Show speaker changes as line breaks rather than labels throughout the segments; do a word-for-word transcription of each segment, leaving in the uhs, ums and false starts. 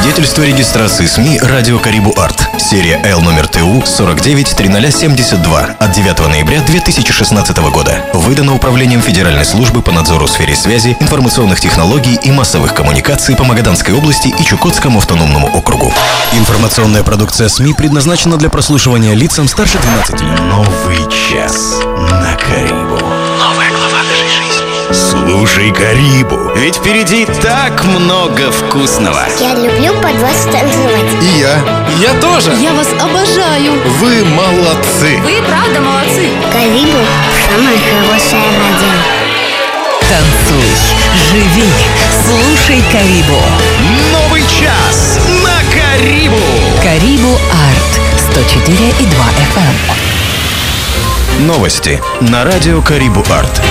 Свидетельство регистрации СМИ «Радио Карибу Арт». Серия Л номер Т У сорок девять триста семьдесят два от девятого ноября две тысячи шестнадцатого года. Выдано Управлением Федеральной службы по надзору в сфере связи, информационных технологий и массовых коммуникаций по Магаданской области и Чукотскому автономному округу. Информационная продукция СМИ предназначена для прослушивания лицам старше двенадцати лет. Новый час на Карибу. Новая глава нашей жизни. Слушай Карибу, ведь впереди так много вкусного.
Я люблю под вас танцевать.
И я.
Я тоже.
Я вас обожаю.
Вы молодцы.
Вы правда молодцы.
Карибу – самая хорошая радио.
Танцуй, живи, слушай Карибу.
Новый час на Карибу.
Карибу Арт. сто четыре и два эф эм.
Новости на радио Карибу Арт.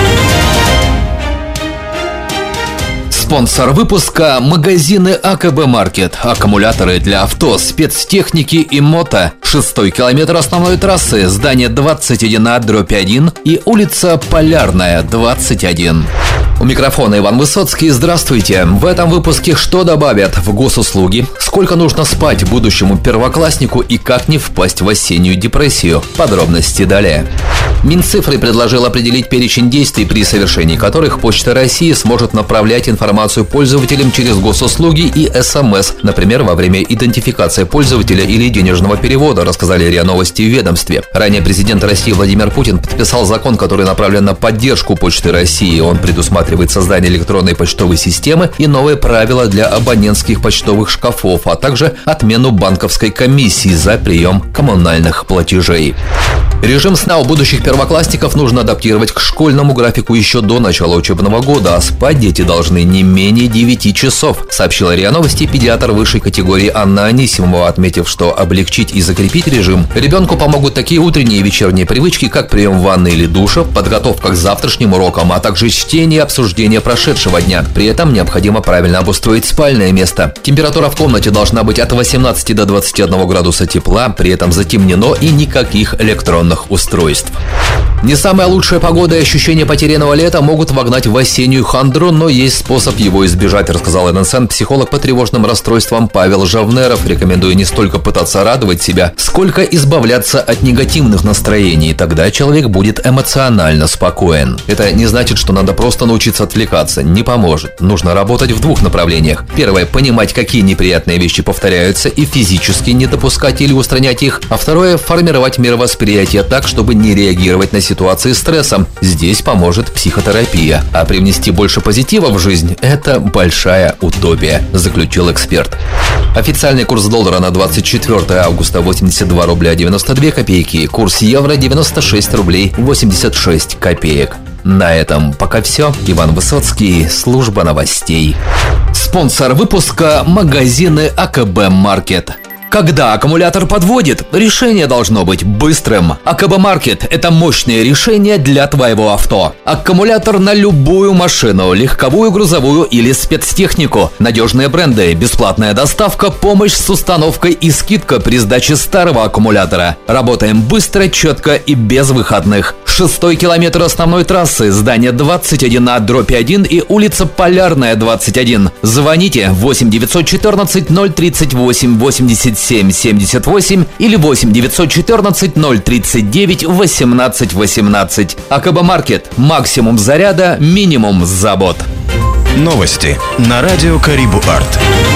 Спонсор выпуска – магазины АКБ Маркет. Аккумуляторы для авто, спецтехники и мото. Шестой километр основной трассы, здание двадцать один А дробь один и улица Полярная, двадцать один. У микрофона Иван Высоцкий. Здравствуйте. В этом выпуске что добавят в госуслуги, сколько нужно спать будущему первокласснику и как не впасть в осеннюю депрессию. Подробности далее. Минцифры предложил определить перечень действий, при совершении которых Почта России сможет направлять информацию пользователям через госуслуги и СМС, например, во время идентификации пользователя или денежного перевода, рассказали РИА Новости в ведомстве. Ранее президент России Владимир Путин подписал закон, который направлен на поддержку Почты России. Он предусматривает создание электронной почтовой системы и новые правила для абонентских почтовых шкафов, а также отмену банковской комиссии за прием коммунальных платежей. Режим сна у будущих первоклассников нужно адаптировать к школьному графику еще до начала учебного года, а спать дети должны не менее девяти часов, сообщила РИА Новости педиатр высшей категории Анна Анисимова, отметив, что облегчить и закрепить режим ребенку помогут такие утренние и вечерние привычки, как прием ванны или душа, подготовка к завтрашним урокам, а также чтение и обсуждение прошедшего дня. При этом необходимо правильно обустроить спальное место. Температура в комнате должна быть от восемнадцати до двадцати одного градуса тепла, при этом затемнено и никаких электронных устройств. Не самая лучшая погода и ощущение потерянного лета могут вогнать в осеннюю хандру, но есть способ его избежать, рассказал эн эс эн психолог по тревожным расстройствам Павел Жавнеров, рекомендуя не столько пытаться радовать себя, сколько избавляться от негативных настроений. Тогда человек будет эмоционально спокоен. Это не значит, что надо просто научиться отвлекаться. Не поможет. Нужно работать в двух направлениях. Первое – понимать, какие неприятные вещи повторяются, и физически не допускать или устранять их. А второе – формировать мировосприятие так, чтобы не реагировать на ситуации стресса. Здесь поможет психотерапия. А привнести больше позитива в жизнь – это большая утопия, заключил эксперт. Официальный курс доллара на двадцать четвёртое августа – восемьдесят два рубля девяносто две копейки. Курс евро – девяносто шесть рублей восемьдесят шесть копеек. На этом пока все. Иван Высоцкий, служба новостей. Спонсор выпуска – магазины АКБ Маркет. Когда аккумулятор подводит, решение должно быть быстрым. АКБ Маркет – это мощное решение для твоего авто. Аккумулятор на любую машину, легковую, грузовую или спецтехнику. Надежные бренды, бесплатная доставка, помощь с установкой и скидка при сдаче старого аккумулятора. Работаем быстро, четко и без выходных. Шестой километр основной трассы, здание двадцать один А дробь один и улица Полярная, двадцать один. Звоните восемь девятьсот четырнадцать ноль тридцать восемь восемьдесят семь семьдесят восемь или восемь девятьсот четырнадцать ноль тридцать девять восемнадцать восемнадцать. АКБ Маркет. Максимум заряда, минимум забот.
Новости на радио Карибу Арт.